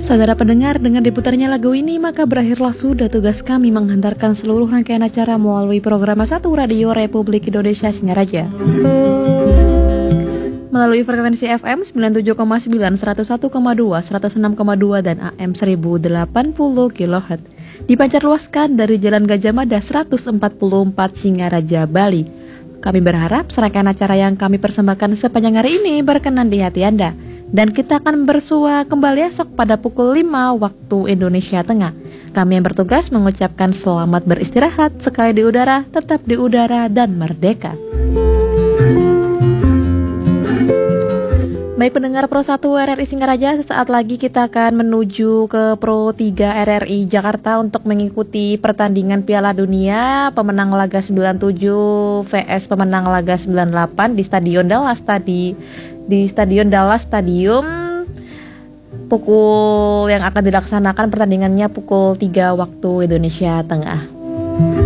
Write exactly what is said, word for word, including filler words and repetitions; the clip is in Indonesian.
Saudara pendengar, dengan diputarnya lagu ini maka berakhirlah sudah tugas kami menghantarkan seluruh rangkaian acara melalui program satu Radio Republik Indonesia Singaraja. Melalui frekuensi F M sembilan puluh tujuh koma sembilan, seratus satu koma dua, seratus enam koma dua dan A M seribu delapan puluh kilohertz. Dipancarluaskan dari Jalan Gajah Mada seratus empat puluh empat Singaraja, Bali. Kami berharap serangkaian acara yang kami persembahkan sepanjang hari ini berkenan di hati Anda. Dan kita akan bersua kembali esok pada pukul lima waktu Indonesia Tengah. Kami yang bertugas mengucapkan selamat beristirahat, sekali di udara, tetap di udara, dan merdeka. Baik pendengar Pro satu R R I Singaraja, sesaat lagi kita akan menuju ke Pro tiga R R I Jakarta untuk mengikuti pertandingan Piala Dunia pemenang laga sembilan puluh tujuh versus pemenang laga sembilan puluh delapan di Stadion Dallas tadi di Stadion Dallas Stadium. Pukul yang akan dilaksanakan pertandingannya pukul tiga waktu Indonesia Tengah.